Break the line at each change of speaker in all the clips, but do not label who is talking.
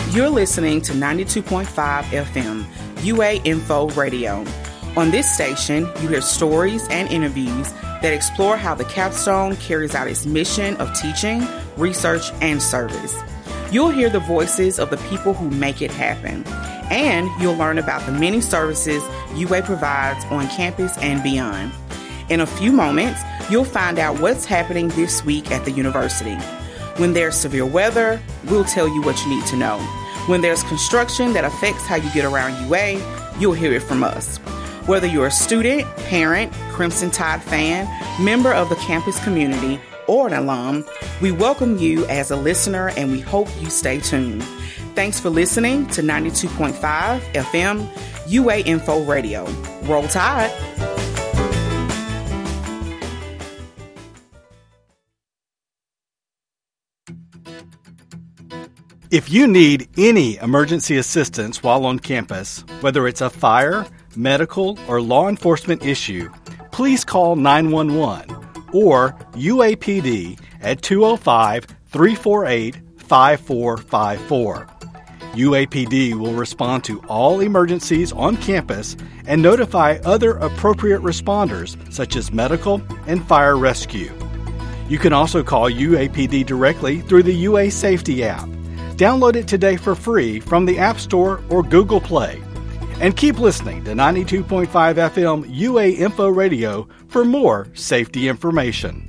You're listening to 92.5 FM, UA Info Radio. On this station, you hear stories and interviews that explore how the Capstone carries out its mission of teaching, research, and service. You'll hear the voices of the people who make it happen, and you'll learn about the many services UA provides on campus and beyond. In a few moments, you'll find out what's happening this week at the university. When there's severe weather, we'll tell you what you need to know. When there's construction that affects how you get around UA, you'll hear it from us. Whether you're a student, parent, Crimson Tide fan, member of the campus community, or an alum, we welcome you as a listener and we hope you stay tuned. Thanks for listening to 92.5 FM UA Info Radio. Roll Tide!
If you need any emergency assistance while on campus, whether it's a fire, medical, or law enforcement issue, please call 911 or UAPD at 205-348-5454. UAPD will respond to all emergencies on campus and notify other appropriate responders such as medical and fire rescue. You can also call UAPD directly through the UA Safety app. Download it today for free from the App Store or Google Play. And keep listening to 92.5 FM UA Info Radio for more safety information.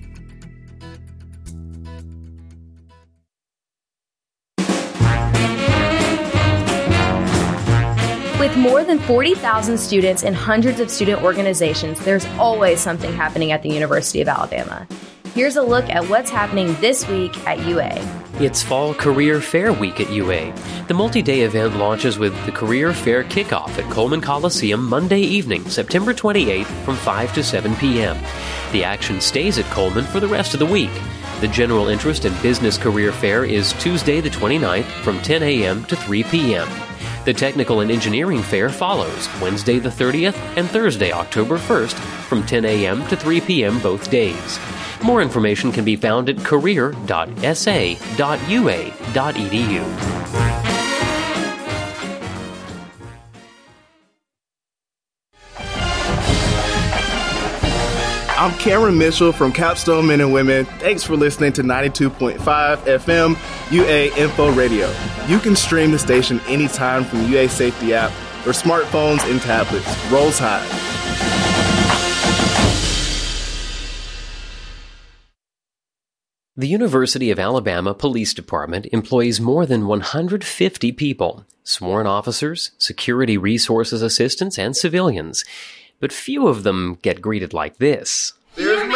With more than 40,000 students and hundreds of student organizations, there's always something happening at the University of Alabama. Here's a look at what's happening this week at UA.
It's Fall Career Fair Week at UA. The multi-day event launches with the Career Fair kickoff at Coleman Coliseum Monday evening, September 28th from 5 to 7 p.m. The action stays at Coleman for the rest of the week. The General Interest and Business Career Fair is Tuesday the 29th from 10 a.m. to 3 p.m. The Technical and Engineering Fair follows Wednesday the 30th and Thursday, October 1st from 10 a.m. to 3 p.m. both days. More information can be found at career.sa.ua.edu.
I'm Cameron Mitchell from Capstone Men and Women. Thanks for listening to 92.5 FM UA Info Radio. You can stream the station anytime from UA Safety app or smartphones and tablets. Roll Tide.
The University of Alabama Police Department employs more than 150 people, sworn officers, security resources assistants, and civilians. But few of them get greeted like this.
There's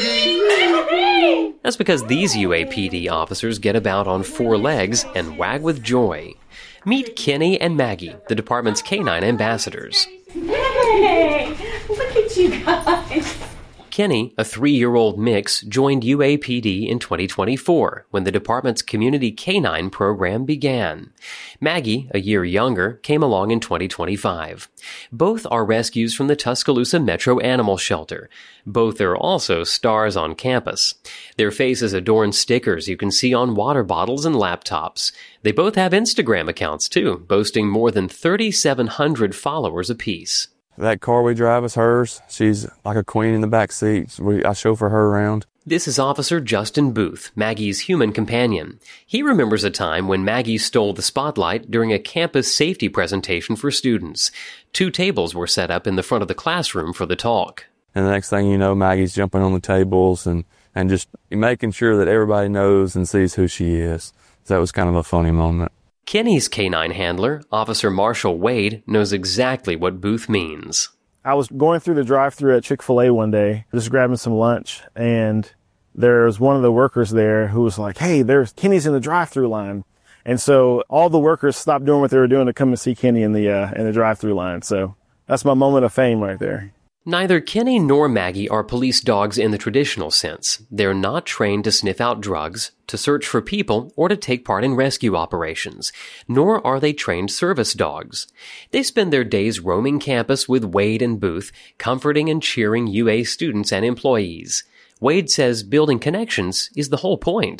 Maggie!
That's because these UAPD officers get about on four legs and wag with joy. Meet Kenny and Maggie, the department's canine ambassadors.
Hey! Look at you guys!
Kenny, a 3-year-old mix, joined UAPD in 2024 when the department's community canine program began. Maggie, a year younger, came along in 2025. Both are rescues from the Tuscaloosa Metro Animal Shelter. Both are also stars on campus. Their faces adorn stickers you can see on water bottles and laptops. They both have Instagram accounts too, boasting more than 3,700 followers apiece.
That car we drive is hers. She's like a queen in the back seat. I chauffeur her around.
This is Officer Justin Booth, Maggie's human companion. He remembers a time when Maggie stole the spotlight during a campus safety presentation for students. 2 tables were set up in the front of the classroom for the talk.
And the next thing you know, Maggie's jumping on the tables and just making sure that everybody knows and sees who she is. So that was kind of a funny moment.
Kenny's canine handler, Officer Marshall Wade, knows exactly what Booth means.
I was going through the drive-thru at Chick-fil-A one day, just grabbing some lunch, and there was one of the workers there who was like, hey, there's Kenny's in the drive-thru line. And so all the workers stopped doing what they were doing to come and see Kenny in the drive-thru line. So that's my moment of fame right there.
Neither Kenny nor Maggie are police dogs in the traditional sense. They're not trained to sniff out drugs, to search for people, or to take part in rescue operations. Nor are they trained service dogs. They spend their days roaming campus with Wade and Booth, comforting and cheering UA students and employees. Wade says building connections is the whole point.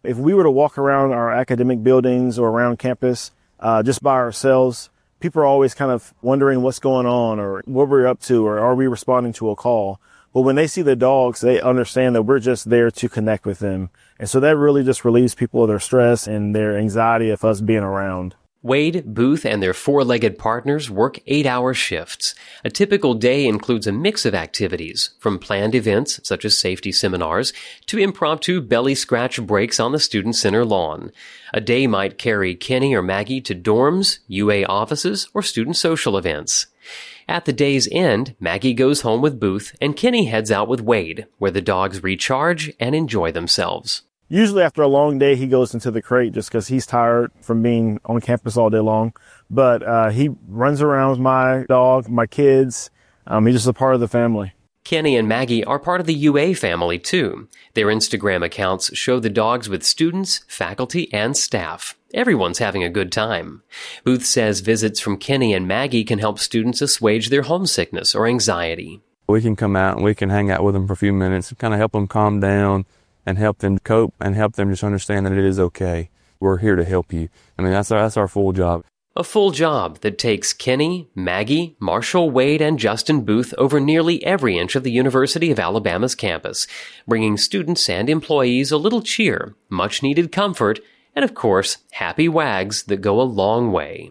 If we were to walk around our academic buildings or around campus just by ourselves, people are always kind of wondering what's going on or what we're up to or are we responding to a call. But when they see the dogs, they understand that we're just there to connect with them. And so that really just relieves people of their stress and their anxiety of us being around.
Wade, Booth, and their four-legged partners work 8-hour shifts. A typical day includes a mix of activities, from planned events such as safety seminars to impromptu belly scratch breaks on the student center lawn. A day might carry Kenny or Maggie to dorms, UA offices, or student social events. At the day's end, Maggie goes home with Booth and Kenny heads out with Wade, where the dogs recharge and enjoy themselves.
Usually after a long day, he goes into the crate just because he's tired from being on campus all day long. But he runs around with my dog, my kids. He's just a part of the family.
Kenny and Maggie are part of the UA family, too. Their Instagram accounts show the dogs with students, faculty, and staff. Everyone's having a good time. Booth says visits from Kenny and Maggie can help students assuage their homesickness or anxiety.
We can come out and we can hang out with them for a few minutes and kind of help them calm down and help them cope and help them just understand that it is okay. We're here to help you. I mean, that's our full job.
A full job that takes Kenny, Maggie, Marshall, Wade, and Justin Booth over nearly every inch of the University of Alabama's campus, bringing students and employees a little cheer, much-needed comfort, and, of course, happy wags that go a long way.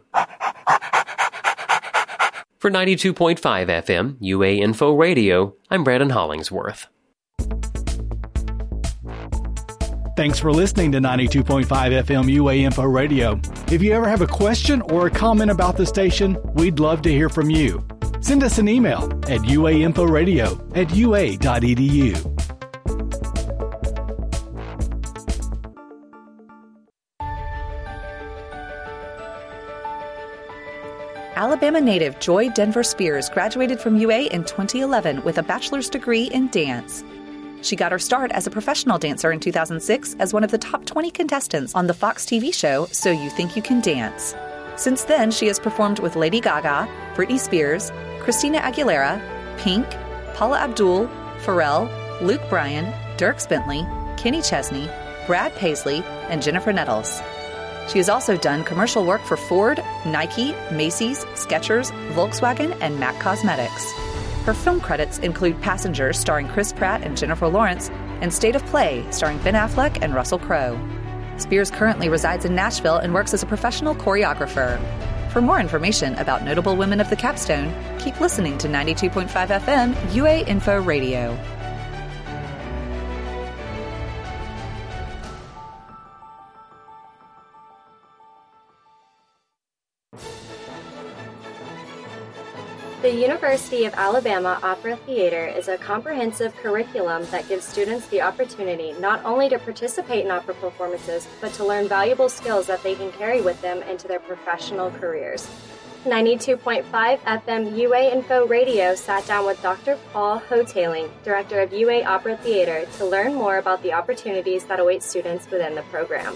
For 92.5 FM, UA Info Radio, I'm Brandon Hollingsworth.
Thanks for listening to 92.5 FM UA Info Radio. If you ever have a question or a comment about the station, we'd love to hear from you. Send us an email at uainforadio@ua.edu.
Alabama native Joy Denver Spears graduated from UA in 2011 with a bachelor's degree in dance. She got her start as a professional dancer in 2006 as one of the top 20 contestants on the Fox TV show So You Think You Can Dance. Since then, she has performed with Lady Gaga, Britney Spears, Christina Aguilera, Pink, Paula Abdul, Pharrell, Luke Bryan, Dierks Bentley, Kenny Chesney, Brad Paisley, and Jennifer Nettles. She has also done commercial work for Ford, Nike, Macy's, Skechers, Volkswagen, and MAC Cosmetics. Her film credits include Passengers starring Chris Pratt and Jennifer Lawrence, and State of Play starring Ben Affleck and Russell Crowe. Spears currently resides in Nashville and works as a professional choreographer. For more information about notable women of the capstone, keep listening to 92.5 FM UA Info Radio.
The University of Alabama Opera Theater is a comprehensive curriculum that gives students the opportunity not only to participate in opera performances, but to learn valuable skills that they can carry with them into their professional careers. 92.5 FM UA Info Radio sat down with Dr. Paul Hotailing, Director of UA Opera Theater, to learn more about the opportunities that await students within the program.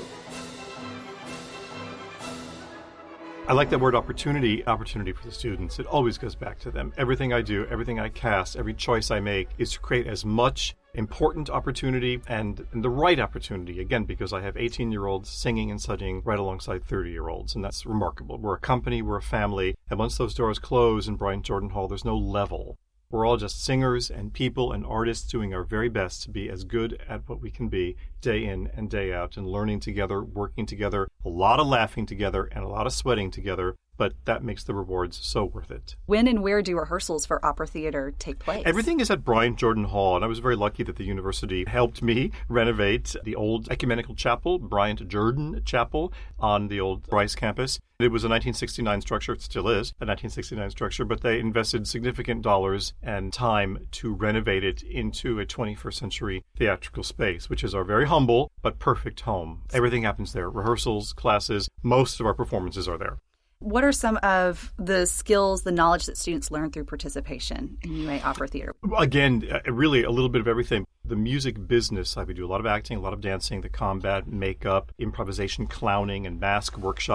I like that word opportunity for the students. It always goes back to them. Everything I do, everything I cast, every choice I make is to create as much important opportunity and the right opportunity, again, because I have 18-year-olds singing and studying right alongside 30-year-olds, and that's remarkable. We're a company, we're a family, and once those doors close in Bryant-Jordan Hall, there's no level. We're all just singers and people and artists doing our very best to be as good at what we can be day in and day out and learning together, working together, a lot of laughing together and a lot of sweating together, but that makes the rewards so worth it.
When and where do rehearsals for opera theater take place?
Everything is at Bryant-Jordan Hall, and I was very lucky that the university helped me renovate the old ecumenical chapel, Bryant-Jordan Chapel, on the old Bryce campus. It was a 1969 structure. It still is a 1969 structure, but they invested significant dollars and time to renovate it into a 21st century theatrical space, which is our very humble but perfect home. Everything happens there. Rehearsals, classes, most of our performances are there.
What are some of the skills, the knowledge that students learn through participation in UA Opera Theater?
Again, really a little bit of everything. The music business, we do a lot of acting, a lot of dancing, the combat, makeup, improvisation, clowning, and mask workshops,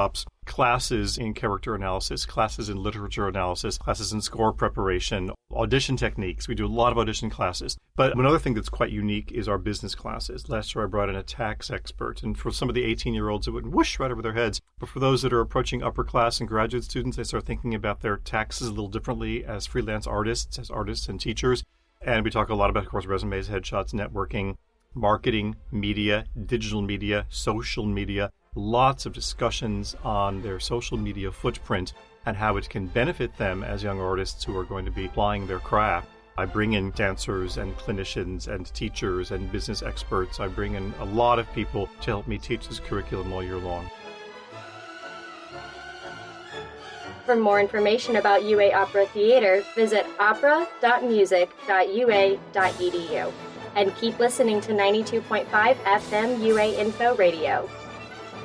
classes in character analysis, classes in literature analysis, classes in score preparation, audition techniques. We do a lot of audition classes. But another thing that's quite unique is our business classes. Last year I brought in a tax expert, and for some of the 18-year-olds, it would whoosh right over their heads. But for those that are approaching upper class and graduate students, they start thinking about their taxes a little differently as freelance artists, as artists and teachers. And we talk a lot about, of course, resumes, headshots, networking, marketing, media, digital media, social media, lots of discussions on their social media footprint and how it can benefit them as young artists who are going to be applying their craft. I bring in dancers and clinicians and teachers and business experts. I bring in a lot of people to help me teach this curriculum all year long.
For more information about UA Opera Theater, visit opera.music.ua.edu. And keep listening to 92.5 FM UA Info Radio.